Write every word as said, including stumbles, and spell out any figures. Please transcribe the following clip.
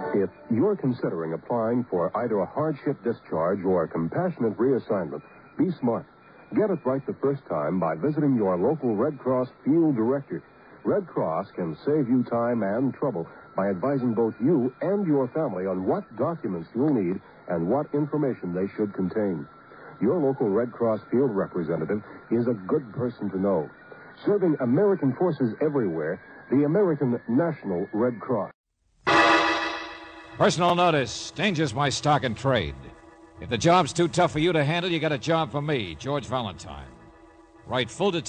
If you're considering applying for either a hardship discharge or a compassionate reassignment, be smart. Get it right the first time by visiting your local Red Cross field director. Red Cross can save you time and trouble by advising both you and your family on what documents you'll need and what information they should contain. Your local Red Cross field representative is a good person to know. Serving American forces everywhere, the American National Red Cross. Personal notice. Danger's my stock and trade. If the job's too tough for you to handle, you got a job for me, George Valentine. Write full details.